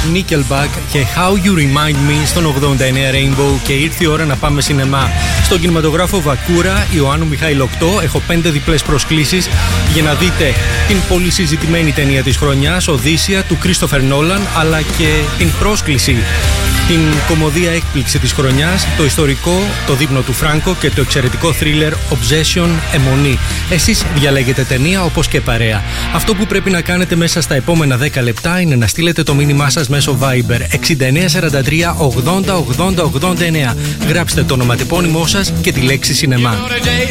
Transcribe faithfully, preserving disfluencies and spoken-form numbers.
Nickelback και How You Remind Me στον ογδόντα εννέα Rainbow. Και ήρθε η ώρα να πάμε σινεμά. Στον κινηματογράφο Βακούρα, Ιωάννου Μιχαήλ οκτώ, έχω πέντε διπλές προσκλήσεις για να δείτε την πολύ συζητημένη ταινία της χρονιάς, Οδύσσεια του Κρίστοφερ Νόλαν, αλλά και την πρόσκληση, την κωμωδία έκπληξη της χρονιάς, το ιστορικό, το δείπνο του Φράνκο και το εξαιρετικό θρίλερ Obsession, Αιμονή. Εσείς διαλέγετε ταινία όπως και παρέα. Αυτό που πρέπει να κάνετε μέσα στα επόμενα δέκα λεπτά είναι να στείλετε το μήνυμά σας μέσω Viber εξήντα εννέα σαράντα τρία ογδόντα ογδόντα ογδόντα εννέα. Γράψτε το ονοματεπώνυμό σας και τη λέξη σινεμά.